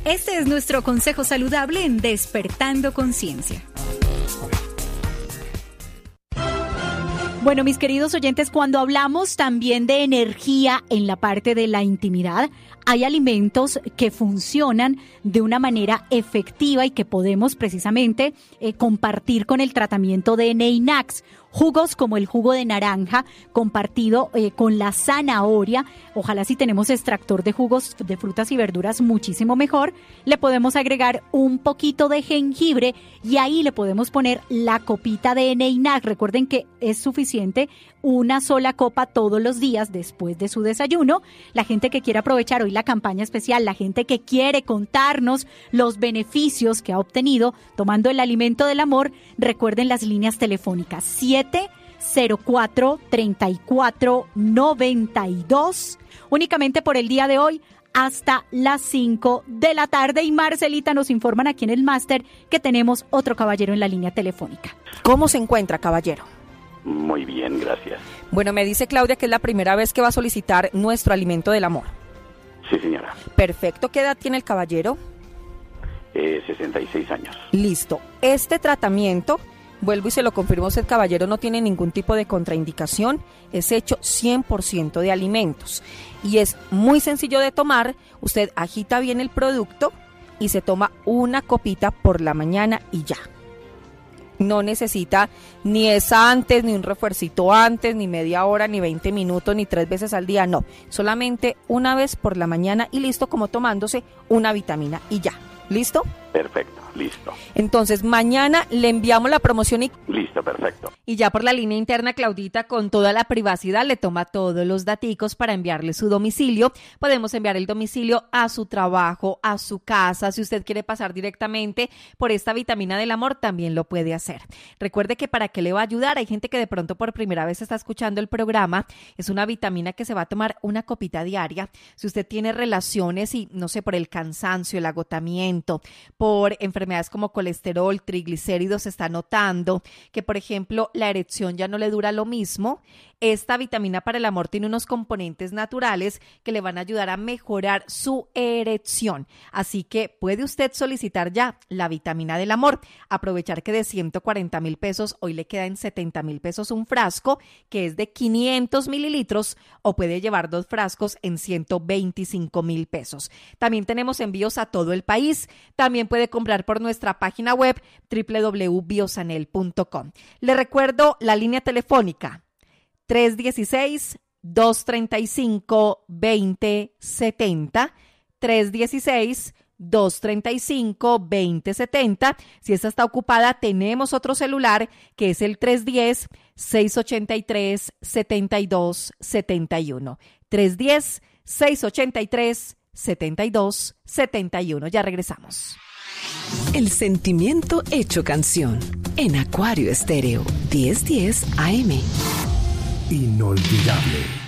Este es nuestro consejo saludable en Despertando Conciencia. Bueno, mis queridos oyentes, cuando hablamos también de energía en la parte de la intimidad, hay alimentos que funcionan de una manera efectiva y que podemos precisamente compartir con el tratamiento de Neinax. Jugos como el jugo de naranja compartido con la zanahoria. Ojalá si tenemos extractor de jugos de frutas y verduras muchísimo mejor. Le podemos agregar un poquito de jengibre y ahí le podemos poner la copita de Neinax. Recuerden que es suficiente una sola copa todos los días después de su desayuno. La gente que quiere aprovechar hoy la campaña especial, la gente que quiere contarnos los beneficios que ha obtenido tomando el alimento del amor, recuerden las líneas telefónicas 704-3492, únicamente por el día de hoy hasta las 5 de la tarde. Y Marcelita, nos informan aquí en el máster que tenemos otro caballero en la línea telefónica. ¿Cómo se encuentra, caballero? Muy bien, gracias. Bueno, me dice Claudia que es la primera vez que va a solicitar nuestro alimento del amor. Sí, señora. Perfecto. ¿Qué edad tiene el caballero? 66 años. Listo. Este tratamiento, vuelvo y se lo confirmo, el caballero no tiene ningún tipo de contraindicación, es hecho 100% de alimentos y es muy sencillo de tomar. Usted agita bien el producto y se toma una copita por la mañana y ya. No necesita ni es antes, ni un refuercito antes, ni media hora, ni 20 minutos, ni 3 veces al día, no. Solamente una vez por la mañana y listo, como tomándose una vitamina y ya. ¿Listo? Perfecto, listo. Entonces, mañana le enviamos la promoción y... Listo, perfecto. Y ya por la línea interna, Claudita, con toda la privacidad, le toma todos los daticos para enviarle su domicilio. Podemos enviar el domicilio a su trabajo, a su casa. Si usted quiere pasar directamente por esta vitamina del amor, también lo puede hacer. Recuerde que para qué le va a ayudar, hay gente que de pronto por primera vez está escuchando el programa. Es una vitamina que se va a tomar una copita diaria. Si usted tiene relaciones y, no sé, por el cansancio, el agotamiento, por enfermedades como colesterol, triglicéridos, se está notando que, por ejemplo, la erección ya no le dura lo mismo. Esta vitamina para el amor tiene unos componentes naturales que le van a ayudar a mejorar su erección. Así que puede usted solicitar ya la vitamina del amor. Aprovechar que de 140,000 pesos hoy le queda en 70,000 pesos un frasco que es de 500 mililitros o puede llevar 2 frascos en 125,000 pesos. También tenemos envíos a todo el país. También puede comprar por nuestra página web www.biosanel.com. Le recuerdo la línea telefónica 316-235-2070, 316-235-2070. Si esta está ocupada, tenemos otro celular que es el 310-683-7271. 310-683-7271. Ya regresamos. El sentimiento hecho canción en Acuario Estéreo 1010 AM. Inolvidable.